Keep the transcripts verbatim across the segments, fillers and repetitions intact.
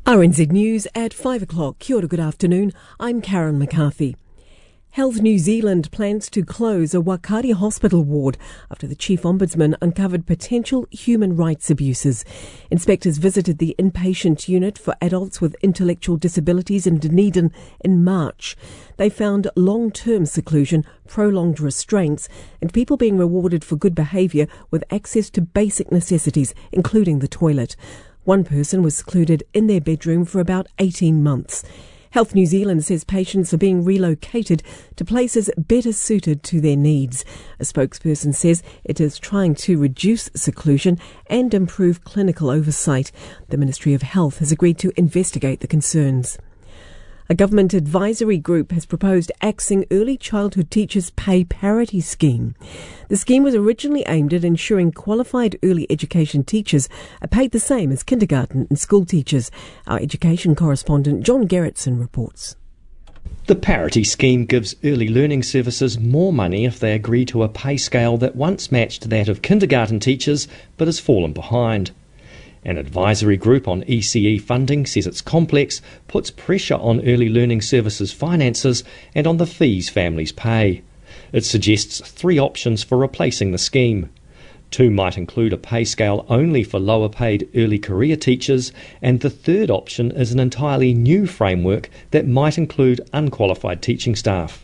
R N Z News at five o'clock. Kia ora, good afternoon. I'm Karen McCarthy. Health New Zealand plans to close a Wakaria hospital ward after the Chief Ombudsman uncovered potential human rights abuses. Inspectors visited the inpatient unit for adults with intellectual disabilities in Dunedin in March. They found long-term seclusion, prolonged restraints, and people being rewarded for good behaviour with access to basic necessities, including the toilet. One person was secluded in their bedroom for about eighteen months. Health New Zealand says patients are being relocated to places better suited to their needs. A spokesperson says it is trying to reduce seclusion and improve clinical oversight. The Ministry of Health has agreed to investigate the concerns. A government advisory group has proposed axing early childhood teachers' pay parity scheme. The scheme was originally aimed at ensuring qualified early education teachers are paid the same as kindergarten and school teachers. Our education correspondent John Gerritsen reports. The parity scheme gives early learning services more money if they agree to a pay scale that once matched that of kindergarten teachers but has fallen behind. An advisory group on E C E funding says it's complex, puts pressure on early learning services finances and on the fees families pay. It suggests three options for replacing the scheme. Two might include a pay scale only for lower paid early career teachers, and the third option is an entirely new framework that might include unqualified teaching staff.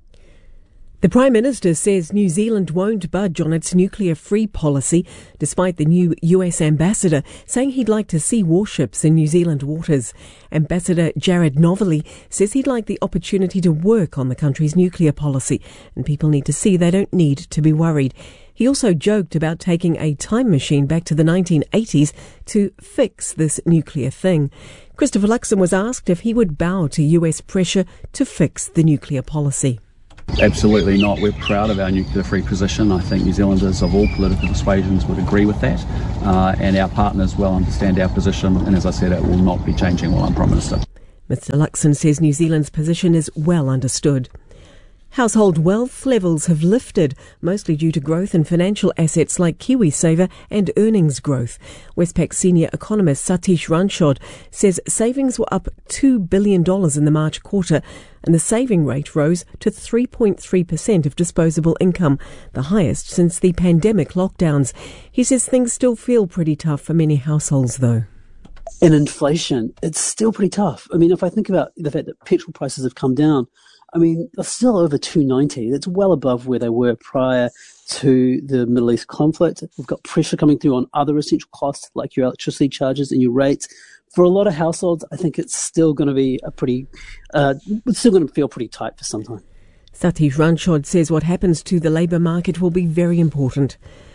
The Prime Minister says New Zealand won't budge on its nuclear-free policy, despite the new U S ambassador saying he'd like to see warships in New Zealand waters. Ambassador Jared Novelli says he'd like the opportunity to work on the country's nuclear policy, and people need to see they don't need to be worried. He also joked about taking a time machine back to the nineteen eighties to fix this nuclear thing. Christopher Luxon was asked if he would bow to U S pressure to fix the nuclear policy. Absolutely not. We're proud of our nuclear-free position. I think New Zealanders of all political persuasions would agree with that, uh, and our partners well understand our position, and as I said, it will not be changing while I'm Prime Minister. Mister Luxon says New Zealand's position is well understood. Household wealth levels have lifted, mostly due to growth in financial assets like KiwiSaver and earnings growth. Westpac senior economist Satish Ranchod says savings were up two billion dollars in the March quarter, and the saving rate rose to three point three percent of disposable income, the highest since the pandemic lockdowns. He says things still feel pretty tough for many households, though. In inflation, it's still pretty tough. I mean, if I think about the fact that petrol prices have come down, I mean, they're still over two ninety. That's well above where they were prior to the Middle East conflict. We've got pressure coming through on other essential costs like your electricity charges and your rates. For a lot of households, I think it's still going to be a pretty, uh, it's still going to feel pretty tight for some time. Satish Ranchod says what happens to the labour market will be very important.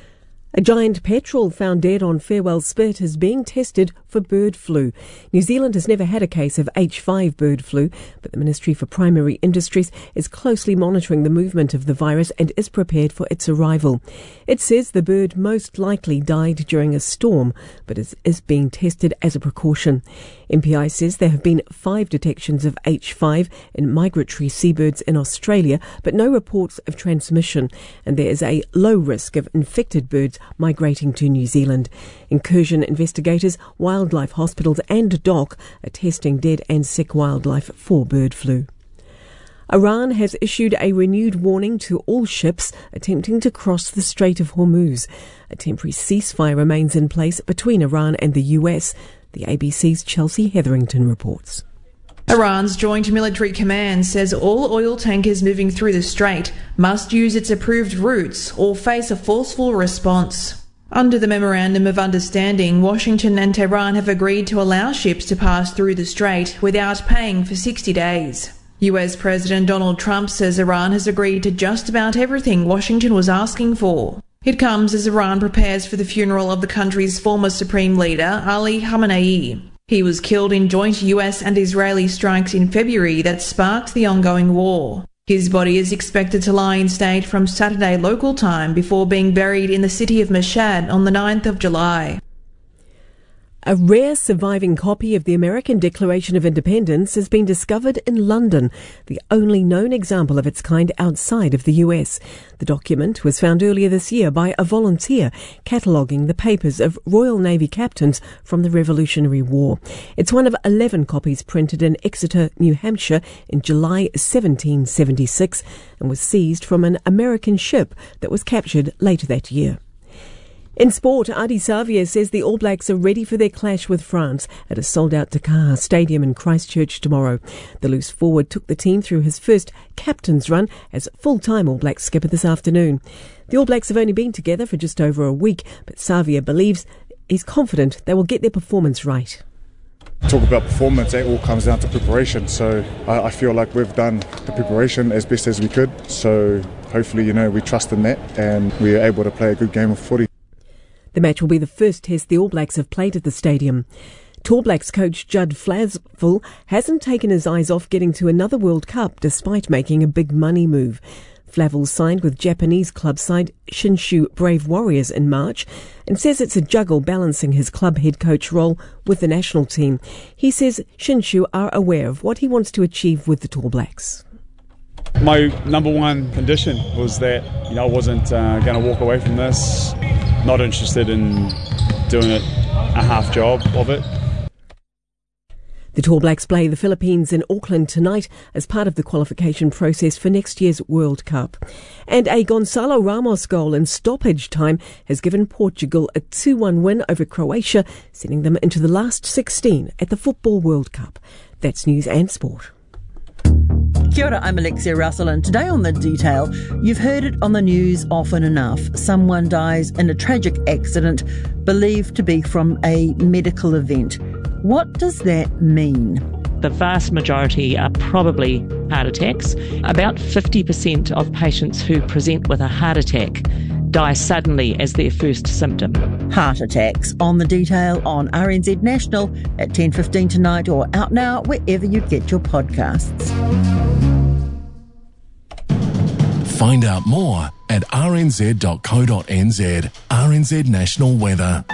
A giant petrel found dead on Farewell Spit is being tested for bird flu. New Zealand has never had a case of H five bird flu, but the Ministry for Primary Industries is closely monitoring the movement of the virus and is prepared for its arrival. It says the bird most likely died during a storm, but is, is being tested as a precaution. M P I says there have been five detections of H five in migratory seabirds in Australia, but no reports of transmission, and there is a low risk of infected birds migrating to New Zealand. Incursion investigators, wildlife hospitals and D O C are testing dead and sick wildlife for bird flu. Iran has issued a renewed warning to all ships attempting to cross the Strait of Hormuz. A temporary ceasefire remains in place between Iran and the U S. The A B C's Chelsea Hetherington reports. Iran's Joint Military Command says all oil tankers moving through the strait must use its approved routes or face a forceful response. Under the Memorandum of Understanding, Washington and Tehran have agreed to allow ships to pass through the strait without paying for sixty days. U S President Donald Trump says Iran has agreed to just about everything Washington was asking for. It comes as Iran prepares for the funeral of the country's former supreme leader, Ali Khamenei. He was killed in joint U S and Israeli strikes in February that sparked the ongoing war. His body is expected to lie in state from Saturday local time before being buried in the city of Mashhad on the ninth of July. A rare surviving copy of the American Declaration of Independence has been discovered in London, the only known example of its kind outside of the U S. The document was found earlier this year by a volunteer cataloguing the papers of Royal Navy captains from the Revolutionary War. It's one of eleven copies printed in Exeter, New Hampshire in July seventeen seventy-six and was seized from an American ship that was captured later that year. In sport, Ardie Savea says the All Blacks are ready for their clash with France at a sold-out Te Kaha Stadium in Christchurch tomorrow. The loose forward took the team through his first captain's run as full-time All Blacks skipper this afternoon. The All Blacks have only been together for just over a week, but Savea believes he's confident they will get their performance right. Talk about performance, it all comes down to preparation. So I, I feel like we've done the preparation as best as we could. So hopefully, you know, we trust in that and we are able to play a good game of footy. The match will be the first test the All Blacks have played at the stadium. All Blacks coach Judd Flavell hasn't taken his eyes off getting to another World Cup despite making a big money move. Flavell signed with Japanese club side Shinshu Brave Warriors in March and says it's a juggle balancing his club head coach role with the national team. He says Shinshu are aware of what he wants to achieve with the All Blacks. My number one condition was that, you know, I wasn't uh, going to walk away from this. Not interested in doing it a half job of it. The All Blacks play the Philippines in Auckland tonight as part of the qualification process for next year's World Cup. And a Gonçalo Ramos goal in stoppage time has given Portugal a two one win over Croatia, sending them into the last sixteen at the Football World Cup. That's news and sport. Kia ora, I'm Alexia Russell, and today on The Detail, you've heard it on the news often enough. Someone dies in a tragic accident believed to be from a medical event. What does that mean? The vast majority are probably heart attacks. About fifty percent of patients who present with a heart attack die suddenly as their first symptom. Heart attacks on The Detail on R N Z National at ten fifteen tonight or out now wherever you get your podcasts. Find out more at r n z dot co dot n z. R N Z National Weather.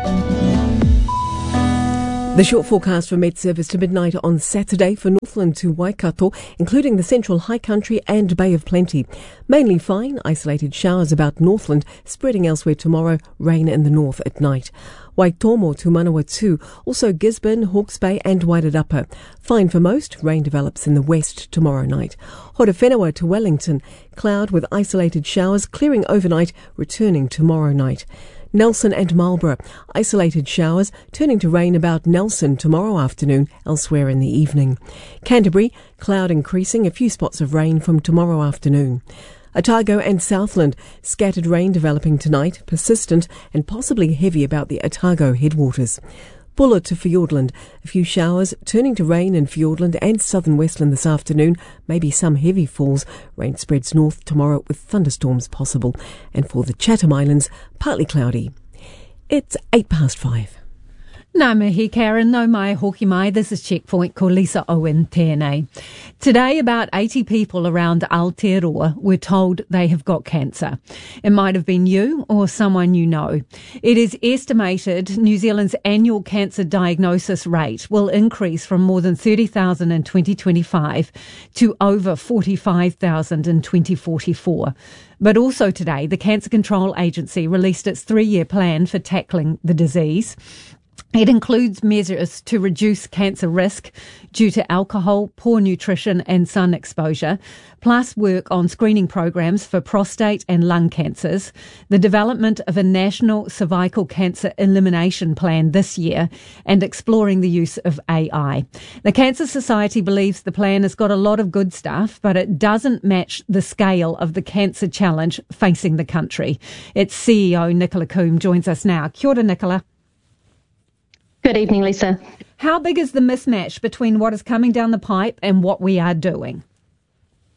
The short forecast for Met Service to midnight on Saturday for Northland to Waikato, including the central high country and Bay of Plenty. Mainly fine, isolated showers about Northland, spreading elsewhere tomorrow, rain in the north at night. Waitomo to Manawatu, also Gisborne, Hawke's Bay and Wairarapa. Fine for most, rain develops in the west tomorrow night. Horowhenua to Wellington, cloud with isolated showers, clearing overnight, returning tomorrow night. Nelson and Marlborough, isolated showers, turning to rain about Nelson tomorrow afternoon, elsewhere in the evening. Canterbury, cloud increasing, a few spots of rain from tomorrow afternoon. Otago and Southland, scattered rain developing tonight, persistent and possibly heavy about the Otago headwaters. Buller to Fiordland, a few showers, turning to rain in Fiordland and southern Westland this afternoon, maybe some heavy falls. Rain spreads north tomorrow with thunderstorms possible. And for the Chatham Islands, partly cloudy. It's eight past five. Nā mihi, Karen, no mai hoki mai. This is Checkpoint, ko Lisa Owen tēnei. Today, about eighty people around Aotearoa were told they have got cancer. It might have been you or someone you know. It is estimated New Zealand's annual cancer diagnosis rate will increase from more than thirty thousand in twenty twenty-five to over forty-five thousand in twenty forty-four. But also today, the Cancer Control Agency released its three-year plan for tackling the disease. It includes measures to reduce cancer risk due to alcohol, poor nutrition and sun exposure, plus work on screening programs for prostate and lung cancers, the development of a national cervical cancer elimination plan this year, and exploring the use of A I. The Cancer Society believes the plan has got a lot of good stuff, but it doesn't match the scale of the cancer challenge facing the country. Its C E O, Nicola Coombe, joins us now. Kia ora, Nicola. Good evening, Lisa. How big is the mismatch between what is coming down the pipe and what we are doing?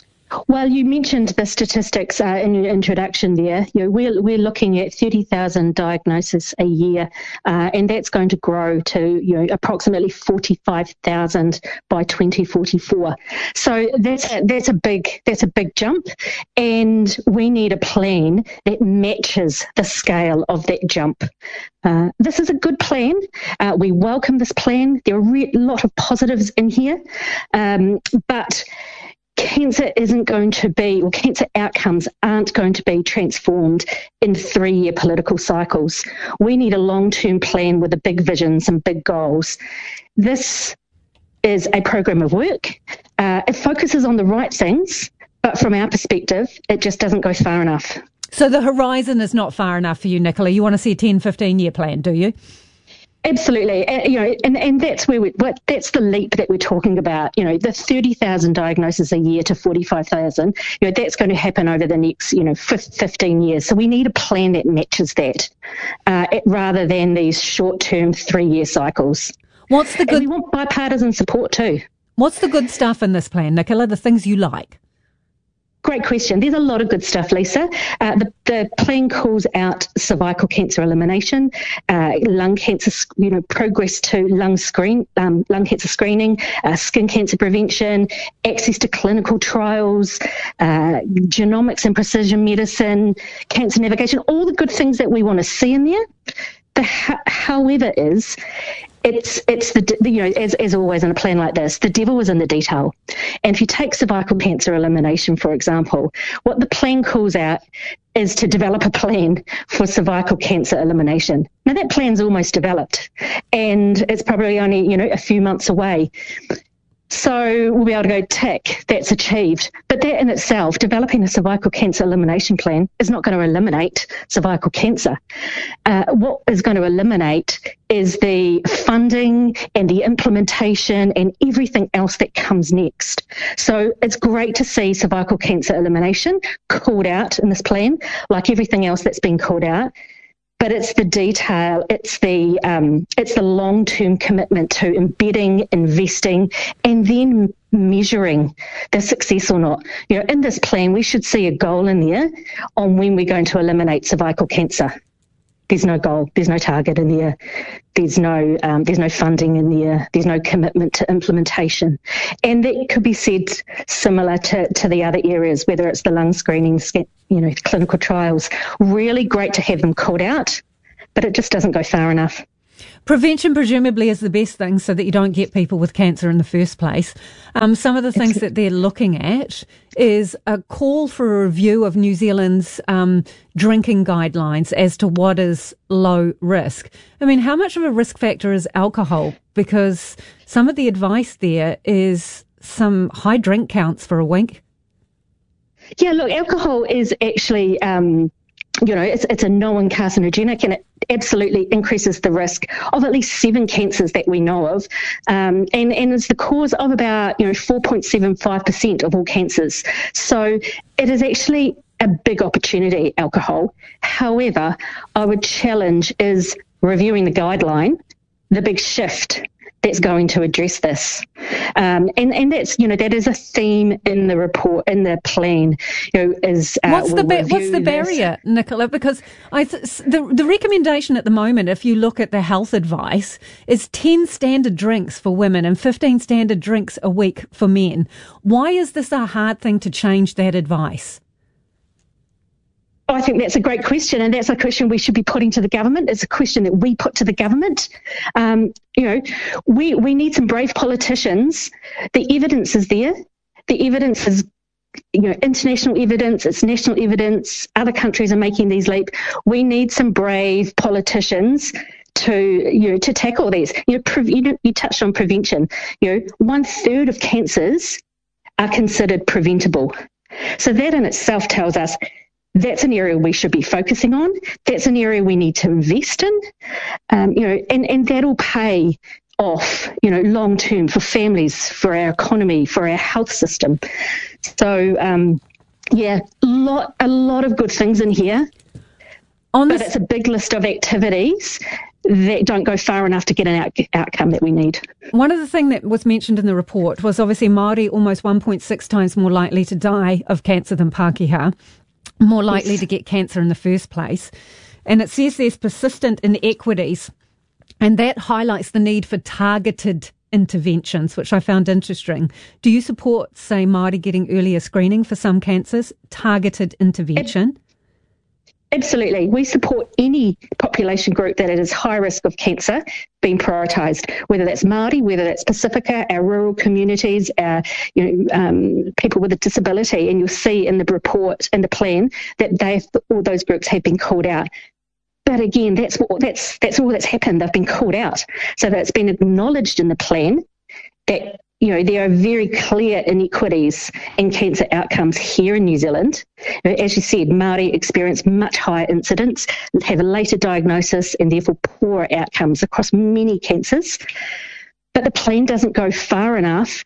Well, you mentioned the statistics uh, in your introduction there. You know, we're we're looking at thirty thousand diagnoses a year, uh, and that's going to grow to you know approximately forty-five thousand by twenty forty-four. So that's a, that's a big that's a big jump, and we need a plan that matches the scale of that jump. Uh, this is a good plan. Uh, we welcome this plan. There are a re- lot of positives in here, um, but cancer isn't going to be, or cancer outcomes aren't going to be transformed in three-year political cycles. We need a long-term plan with a big vision, some big goals. This is a program of work. Uh, it focuses on the right things, but from our perspective, it just doesn't go far enough. So the horizon is not far enough for you, Nicola. You want to see a ten, fifteen-year plan, do you? Absolutely, uh, you know, and, and that's where we, what, that's the leap that we're talking about. You know, the thirty thousand diagnoses a year to forty-five thousand. You know, that's going to happen over the next, you know, fifteen years. So we need a plan that matches that, uh, it, rather than these short-term three-year cycles. What's the good? And we want bipartisan support too. What's the good stuff in this plan, Nicola? The things you like? Great question. There's a lot of good stuff, Lisa. Uh, the, the plan calls out cervical cancer elimination, uh, lung cancer, you know, progress to lung screen, um, lung cancer screening, uh, skin cancer prevention, access to clinical trials, uh, genomics and precision medicine, cancer navigation, all the good things that we want to see in there. The ho- however is, it's it's the, the you know as as always in a plan like this, the devil is in the detail. And if you take cervical cancer elimination, for example, what the plan calls out is to develop a plan for cervical cancer elimination. Now that plan's almost developed, and it's probably only you know a few months away. So we'll be able to go, tick, that's achieved. But that in itself, developing a cervical cancer elimination plan is not going to eliminate cervical cancer. Uh, what is going to eliminate is the funding and the implementation and everything else that comes next. So it's great to see cervical cancer elimination called out in this plan, like everything else that's been called out. But it's the detail, it's the um, it's the long-term commitment to embedding, investing, and then measuring the success or not. You know, in this plan, we should see a goal in there on when we're going to eliminate cervical cancer. There's no goal, there's no target in there, there's no um, there's no funding in there, there's no commitment to implementation. And that could be said similar to, to the other areas, whether it's the lung screening, you know, clinical trials. Really great to have them called out, but it just doesn't go far enough. Prevention presumably is the best thing so that you don't get people with cancer in the first place. Um, some of the things that they're looking at is a call for a review of New Zealand's um, drinking guidelines as to what is low risk. I mean, how much of a risk factor is alcohol? Because some of the advice there is some high drink counts for a week. Yeah, look, alcohol is actually... Um You know, it's, it's a known carcinogenic, and it absolutely increases the risk of at least seven cancers that we know of. Um, and, and it's the cause of about, you know, four point seven five percent of all cancers. So it is actually a big opportunity, alcohol. However, I would challenge is reviewing the guideline, the big shift that's going to address this. Um, and, and that's, you know, that is a theme in the report, in the plan, you know, is... Uh, what's, the ba- what's the this. barrier, Nicola? Because I th- the, the recommendation at the moment, if you look at the health advice, is ten standard drinks for women and fifteen standard drinks a week for men. Why is this a hard thing to change that advice? I think that's a great question, and that's a question we should be putting to the government. It's a question that we put to the government. Um, you know, we we need some brave politicians. The evidence is there. The evidence is, you know, international evidence. It's national evidence. Other countries are making these leaps. We need some brave politicians to, you know, to tackle these. You know, pre- you, you touched on prevention. You know, one third of cancers are considered preventable. So that in itself tells us that's an area we should be focusing on. That's an area we need to invest in, um, you know, and, and that'll pay off, you know, long term for families, for our economy, for our health system. So, um, yeah, lot a lot of good things in here, on but this- it's a big list of activities. that don't go far enough to get an out- outcome that we need. One of the things that was mentioned in the report was obviously Māori almost one point six times more likely to die of cancer than Pākehā, more likely yes. to get cancer in the first place. And it says there's persistent inequities, and that highlights the need for targeted interventions, which I found interesting. Do you support, say, Māori getting earlier screening for some cancers, targeted intervention? It- Absolutely. We support any population group that is high risk of cancer being prioritised, whether that's Māori, whether that's Pacifica, our rural communities, our you know, um, people with a disability. And you'll see in the report and the plan that they all those groups have been called out. But again, that's what that's that's all that's happened. They've been called out, so that it's been acknowledged in the plan that you know there are very clear inequities in cancer outcomes here in New Zealand. As you said, Māori experience much higher incidence, have a later diagnosis, and therefore poorer outcomes across many cancers. But the plan doesn't go far enough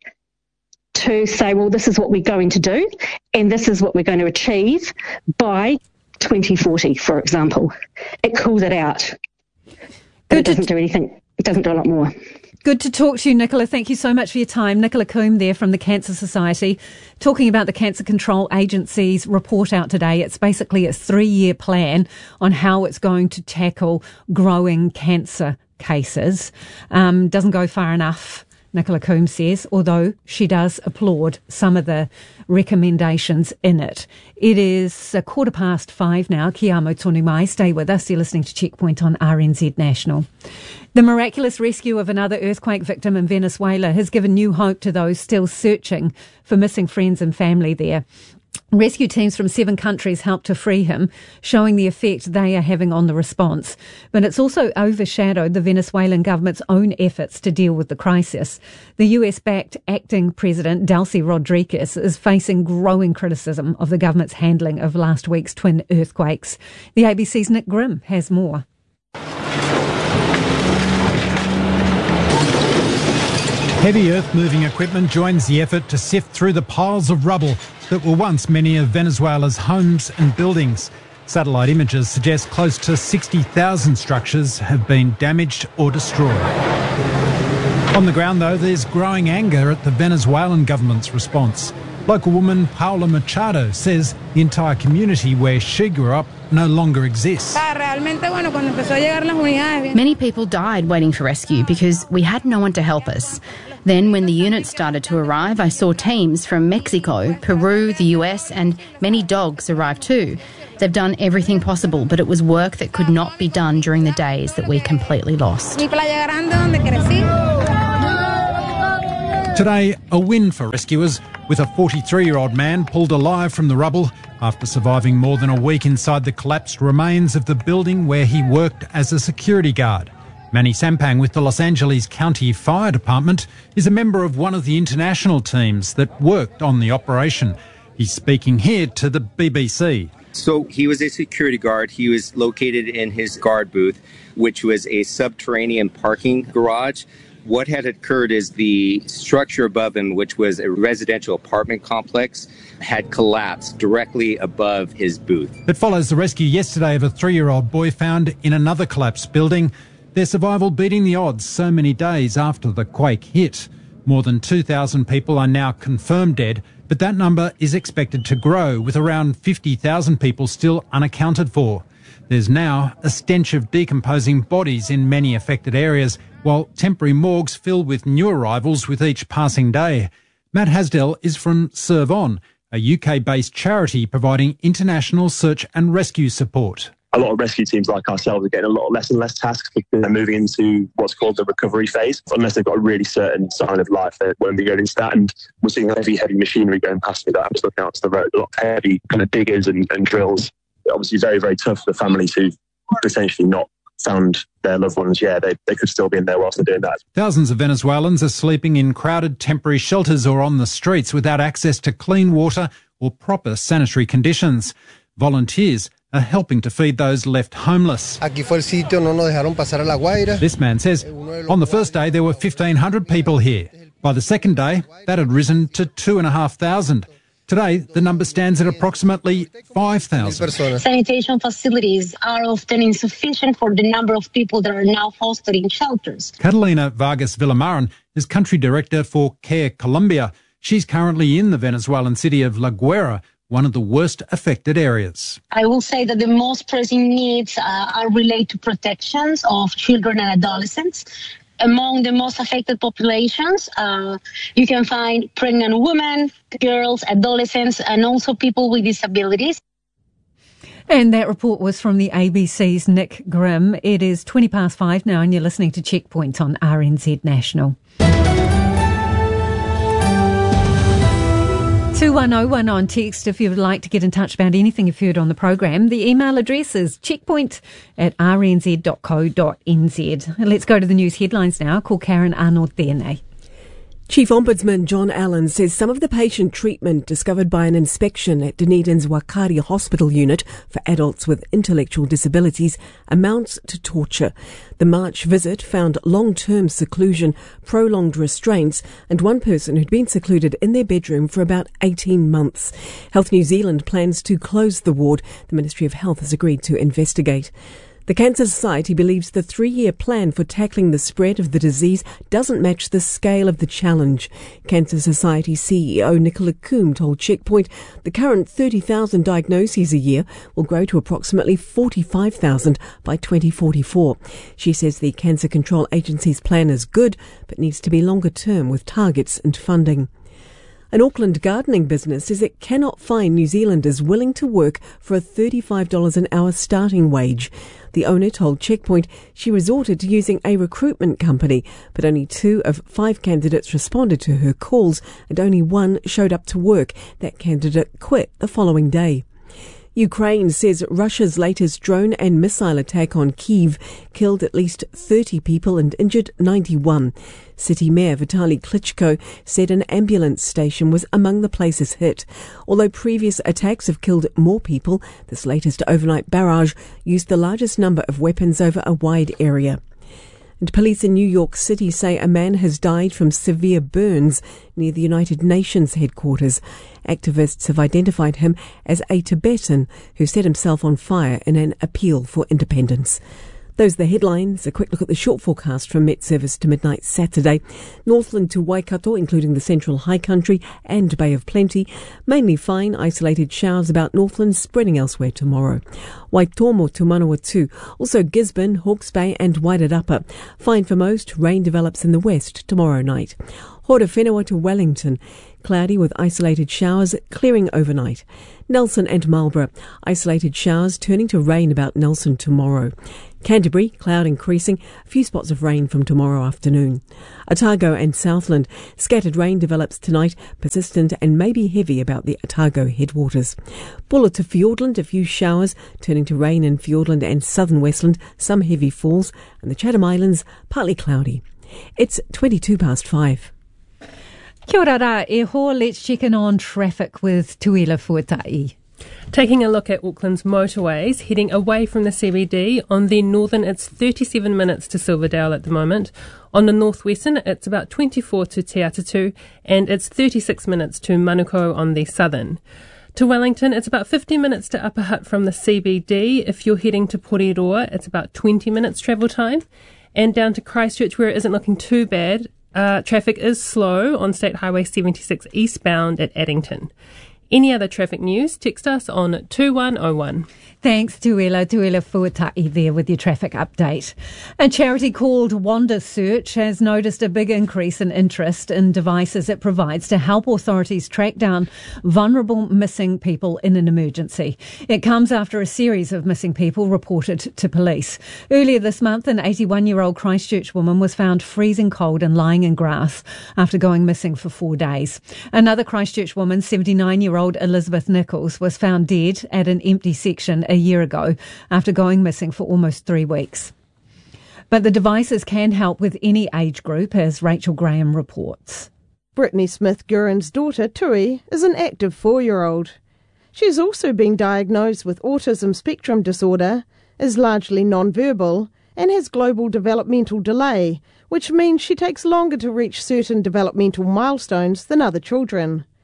to say, well, this is what we're going to do, and this is what we're going to achieve by twenty forty, for example. It calls it out, but it doesn't do anything. It doesn't do a lot more. Good to talk to you, Nicola. Thank you so much for your time. Nicola Coombe there from the Cancer Society, talking about the Cancer Control Agency's report out today. It's basically a three-year plan on how it's going to tackle growing cancer cases. Um, doesn't go far enough, Nicola Coombe says, although she does applaud some of the recommendations in it. It is a quarter past five now. Kia amo tonu mai. Stay with us. You're listening to Checkpoint on R N Z National. The miraculous rescue of another earthquake victim in Venezuela has given new hope to those still searching for missing friends and family there. Rescue teams from seven countries helped to free him, showing the effect they are having on the response. But it's also overshadowed the Venezuelan government's own efforts to deal with the crisis. The U S-backed acting president, Delcy Rodriguez, is facing growing criticism of the government's handling of last week's twin earthquakes. The A B C's Nick Grimm has more. Heavy earth-moving equipment joins the effort to sift through the piles of rubble that were once many of Venezuela's homes and buildings. Satellite images suggest close to sixty thousand structures have been damaged or destroyed. On the ground, though, there's growing anger at the Venezuelan government's response. Local woman Paula Machado says the entire community where she grew up no longer exists. Many people died waiting for rescue because we had no one to help us. Then when the units started to arrive, I saw teams from Mexico, Peru, the U S, and many dogs arrive too. They've done everything possible, but it was work that could not be done during the days that we completely lost. Today, a win for rescuers, with a forty-three-year-old man pulled alive from the rubble after surviving more than a week inside the collapsed remains of the building where he worked as a security guard. Manny Sampang with the Los Angeles County Fire Department is a member of one of the international teams that worked on the operation. He's speaking here to the B B C. So he was a security guard. He was located in his guard booth, which was a subterranean parking garage. What had occurred is the structure above him, which was a residential apartment complex, had collapsed directly above his booth. It follows the rescue yesterday of a three-year-old boy found in another collapsed building. Their survival beating the odds so many days after the quake hit. More than two thousand people are now confirmed dead, but that number is expected to grow, with around fifty thousand people still unaccounted for. There's now a stench of decomposing bodies in many affected areas, while temporary morgues fill with new arrivals with each passing day. Matt Hasdell is from Serve On, a U K-based charity providing international search and rescue support. A lot of rescue teams like ourselves are getting a lot less and less tasks because they're moving into what's called the recovery phase. Unless they've got a really certain sign of life, they won't be going into that. And we're seeing heavy, heavy machinery going past me that I'm just looking out to the road. A lot of heavy kind of diggers and, and drills. Obviously very, very tough for the families who've potentially not found their loved ones. Yeah, they, they could still be in there whilst they're doing that. Thousands of Venezuelans are sleeping in crowded temporary shelters or on the streets without access to clean water or proper sanitary conditions. Volunteers are helping to feed those left homeless. This man says on the first day there were fifteen hundred people here. By the second day, that had risen to two and a half thousand. Today, the number stands at approximately five thousand. Sanitation facilities are often insufficient for the number of people that are now hosted in shelters. Catalina Vargas Villamaran is Country Director for Care Colombia. She's currently in the Venezuelan city of La Guaira, one of the worst affected areas. I will say that the most pressing needs uh, are related to protections of children and adolescents. Among the most affected populations, uh, you can find pregnant women, girls, adolescents, and also people with disabilities. And that report was from the A B C's Nick Grimm. It is twenty past five now, and you're listening to Checkpoint on R N Z National. two one oh one on text if you would like to get in touch about anything you've heard on the program. The email address is checkpoint at r n z dot co dot n z. Let's go to the news headlines now. Call Karen Arnold Tēnei. Chief Ombudsman John Allen says some of the patient treatment discovered by an inspection at Dunedin's Wakaria Hospital unit for adults with intellectual disabilities amounts to torture. The March visit found long-term seclusion, prolonged restraints, and one person who'd been secluded in their bedroom for about eighteen months. Health New Zealand plans to close the ward. The Ministry of Health has agreed to investigate. The Cancer Society believes the three-year plan for tackling the spread of the disease doesn't match the scale of the challenge. Cancer Society C E O Nicola Coombe told Checkpoint the current thirty thousand diagnoses a year will grow to approximately forty-five thousand by twenty forty-four. She says the Cancer Control Agency's plan is good, but needs to be longer term with targets and funding. An Auckland gardening business says it cannot find New Zealanders willing to work for a thirty-five dollars an hour starting wage. The owner told Checkpoint she resorted to using a recruitment company, but only two of five candidates responded to her calls and only one showed up to work. That candidate quit the following day. Ukraine says Russia's latest drone and missile attack on Kyiv killed at least thirty people and injured ninety-one. City Mayor Vitaly Klitschko said an ambulance station was among the places hit. Although previous attacks have killed more people, this latest overnight barrage used the largest number of weapons over a wide area. And police in New York City say a man has died from severe burns near the United Nations headquarters. Activists have identified him as a Tibetan who set himself on fire in an appeal for independence. Those are the headlines. A quick look at the short forecast from Met Service to midnight Saturday. Northland to Waikato, including the Central High Country and Bay of Plenty. Mainly fine, isolated showers about Northland, spreading elsewhere tomorrow. Waitomo to Manawatu. Also Gisborne, Hawke's Bay and Wairarapa. Fine for most, rain develops in the west tomorrow night. Horowhenua to Wellington. Cloudy with isolated showers, clearing overnight. Nelson and Marlborough. Isolated showers turning to rain about Nelson tomorrow. Canterbury, cloud increasing, a few spots of rain from tomorrow afternoon. Otago and Southland, scattered rain develops tonight, persistent and maybe heavy about the Otago headwaters. Bulla to Fiordland, a few showers, turning to rain in Fiordland and southern Westland, some heavy falls, and the Chatham Islands, partly cloudy. It's twenty-two past five. Kia ora rā, e ho, let's check in on traffic with Tuila Fuatai. Taking a look at Auckland's motorways, heading away from the C B D. On the northern, it's thirty-seven minutes to Silverdale at the moment. On the northwestern, it's about twenty-four to Te Atatu, and it's thirty-six minutes to Manukau on the southern. To Wellington, it's about fifty minutes to Upper Hutt from the C B D. If you're heading to Porirua, it's about twenty minutes travel time. And down to Christchurch, where it isn't looking too bad, uh, traffic is slow on State Highway seventy-six eastbound at Addington. Any other traffic news, text us on two one oh one. Thanks, Tuila, Tuila Fuatai there with your traffic update. A charity called Wanda Search has noticed a big increase in interest in devices it provides to help authorities track down vulnerable missing people in an emergency. It comes after a series of missing people reported to police. Earlier this month, an eighty-one-year-old Christchurch woman was found freezing cold and lying in grass after going missing for four days. Another Christchurch woman, seventy-nine-year-old Elizabeth Nichols, was found dead at an empty section a year ago after going missing for almost three weeks. But the devices can help with any age group, as Rachel Graham reports. Brittany Smith-Guerin's daughter, Tui, is an active four-year-old. She has also been diagnosed with autism spectrum disorder, is largely non-verbal, and has global developmental delay, which means she takes longer to reach certain developmental milestones than other children.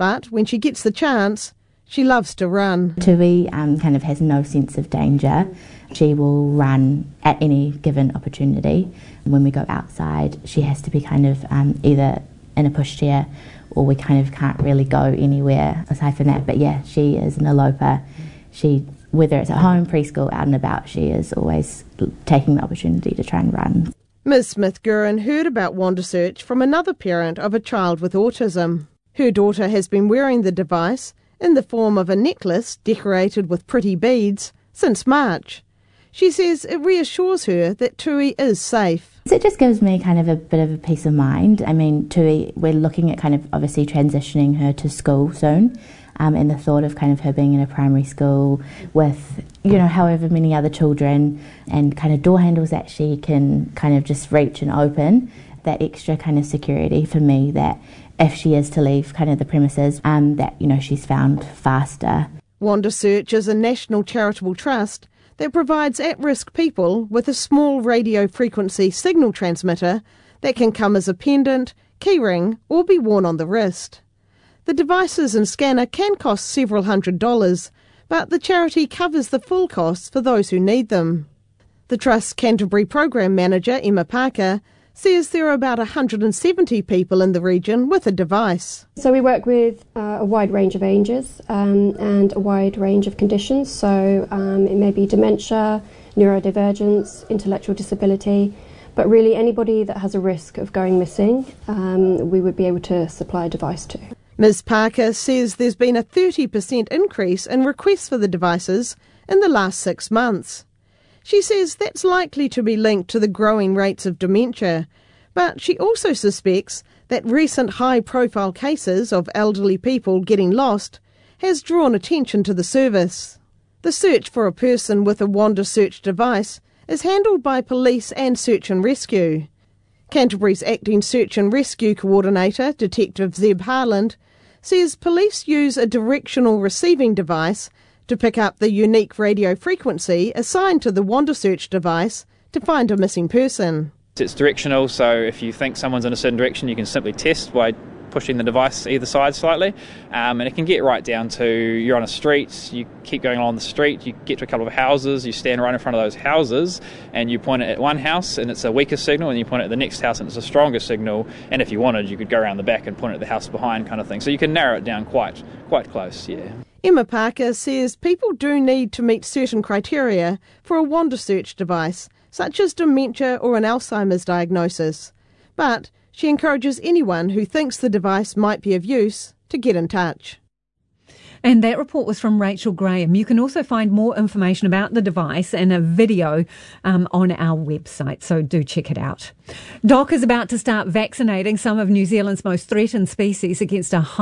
but when she gets the chance, she loves to run. Tui um, kind of has no sense of danger. She will run at any given opportunity. When we go outside, she has to be kind of um, either in a pushchair or we kind of can't really go anywhere aside from that. But yeah, she is an eloper. She, whether it's at home, preschool, out and about, she is always taking the opportunity to try and run. Miz Smith-Guerin heard about Wandersearch from another parent of a child with autism. Her daughter has been wearing the device in the form of a necklace decorated with pretty beads since March. She says it reassures her that Tui is safe. So it just gives me kind of a bit of a peace of mind. I mean, Tui, we're looking at kind of obviously transitioning her to school soon, um, and the thought of kind of her being in a primary school with, you know, however many other children and kind of door handles that she can kind of just reach and open, that extra kind of security for me that if she is to leave kind of the premises, um, that, you know, she's found faster. Wandersearch is a national charitable trust that provides at-risk people with a small radio frequency signal transmitter that can come as a pendant, keyring or be worn on the wrist. The devices and scanner can cost several hundred dollars, but the charity covers the full costs for those who need them. The Trust's Canterbury Program Manager, Emma Parker, says there are about one hundred seventy people in the region with a device. So we work with uh, a wide range of ages um, and a wide range of conditions. So um, it may be dementia, neurodivergence, intellectual disability, but really anybody that has a risk of going missing, um, we would be able to supply a device to. Miz Parker says there's been a thirty percent increase in requests for the devices in the last six months. She says that's likely to be linked to the growing rates of dementia, but she also suspects that recent high-profile cases of elderly people getting lost has drawn attention to the service. The search for a person with a Wandersearch device is handled by police and search and rescue. Canterbury's acting search and rescue coordinator, Detective Zeb Harland, says police use a directional receiving device to pick up the unique radio frequency assigned to the Wandersearch device to find a missing person. It's directional, so if you think someone's in a certain direction, you can simply test by pushing the device either side slightly, um, and it can get right down to you're on a street, you keep going along the street, you get to a couple of houses, you stand right in front of those houses and you point it at one house and it's a weaker signal, and you point it at the next house and it's a stronger signal, and if you wanted you could go around the back and point it at the house behind, kind of thing. So you can narrow it down quite quite close, yeah. Emma Parker says people do need to meet certain criteria for a Wandersearch device, such as dementia or an Alzheimer's diagnosis. But she encourages anyone who thinks the device might be of use to get in touch. And that report was from Rachel Graham. You can also find more information about the device and a video um, on our website, so do check it out. D O C is about to start vaccinating some of New Zealand's most threatened species against a high